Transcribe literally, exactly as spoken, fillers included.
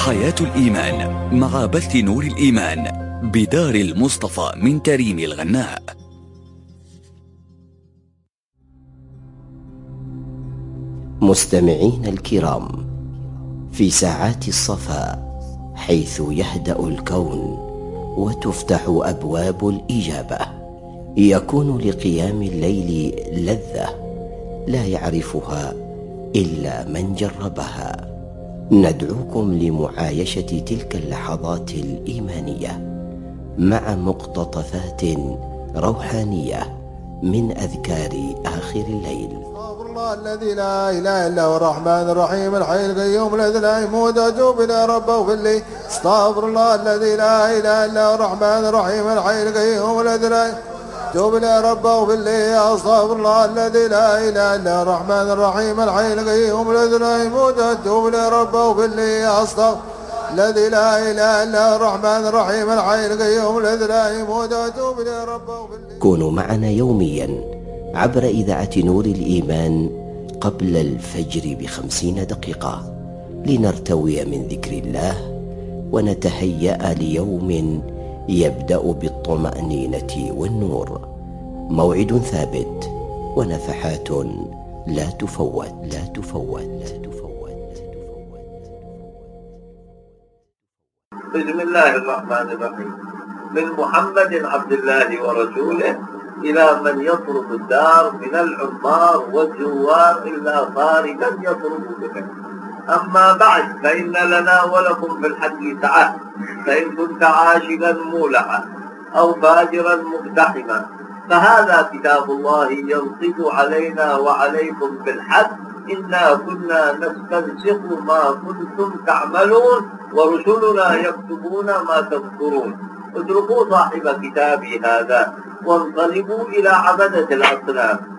حياة الإيمان مع بث نور الإيمان بدار المصطفى من تريم الغناء. مستمعين الكرام، في ساعات الصفاء حيث يهدأ الكون وتفتح أبواب الإجابة، يكون لقيام الليل لذة لا يعرفها إلا من جربها. ندعوكم لمعايشة تلك اللحظات الإيمانية مع مقتطفات روحانية من أذكار آخر الليل. استغفر الله الذي لا إله إلا هو الرحمن الرحيم الحي القيوم الذي لا يموت أتوب إلى ربه وفي الليل. استغفر الله الذي لا إله إلا هو الرحمن الرحيم الحي القيوم الذي لا أتوب إلى ربه وفي الليل. استغفر الله الذي لا إله إلا هو الرحمن الرحيم الحي القيوم الذي لا يموت أتوب إلى ربه وفي الليل. استغفر الذي لا إله إلا هو الرحمن الرحيم الحي القيوم الذي لا يموت أتوب إلى ربه وفي الليل. كونوا معنا يوميا عبر إذاعة نور الإيمان قبل الفجر بخمسين دقيقة لنرتوي من ذكر الله ونتهيأ ليوم يبدأ بالطمأنينة والنور. موعد ثابت ونفحات لا تفوت لا تفوت لا تفوت. بسم الله الرحمن الرحيم. من محمد عبد الله ورسوله إلى من يطرق الدار من العمار والزوار إلا خارجا يطرق بك. أما بعد، فإن لنا ولكم في الحج سعة، فإن كنت عاشقا مولعا أو فاجرا مقتحما فهذا كتاب الله ينطق علينا وعليكم بالحق. إنا كنا نستنسخ ما كنتم تعملون ورسلنا يكتبون ما تذكرون. اتركوا صاحب كتابي هذا وانقلبوا إلى عبدة الأصنام.